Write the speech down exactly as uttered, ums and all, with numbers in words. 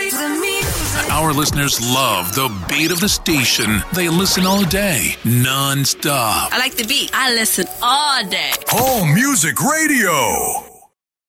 Our listeners love the beat of the station. They listen all day, non-stop. I like the beat. I listen all day. Home Music Radio.